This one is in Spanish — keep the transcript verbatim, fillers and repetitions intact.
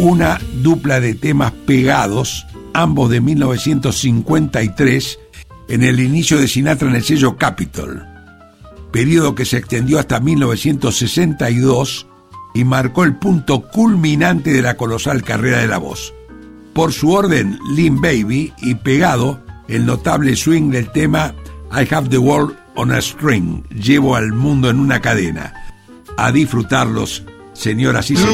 una dupla de temas pegados, ambos de mil novecientos cincuenta y tres, en el inicio de Sinatra en el sello Capitol, periodo que se extendió hasta mil novecientos sesenta y dos y marcó el punto culminante de la colosal carrera de la voz. Por su orden, Lean Baby, y pegado, el notable swing del tema I Have the World on a String, llevo al mundo en una cadena. A disfrutarlos, señoras y señores.